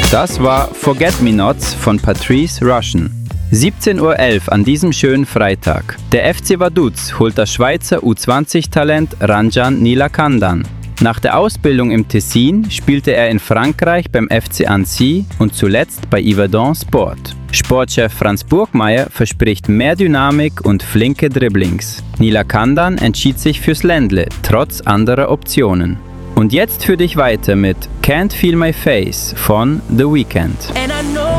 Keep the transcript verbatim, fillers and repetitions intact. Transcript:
Das war Forget Me Nots von Patrice Rushen. siebzehn Uhr elf an diesem schönen Freitag. Der F C Vaduz holt das Schweizer U zwanzig Talent Ranjan Neelakandan. Nach der Ausbildung im Tessin spielte er in Frankreich beim F C Annecy und zuletzt bei Yverdon Sport. Sportchef Franz Burgmeier verspricht mehr Dynamik und flinke Dribblings. Neelakandan entschied sich fürs Ländle, trotz anderer Optionen. Und jetzt für dich weiter mit Can't Feel My Face von The Weeknd.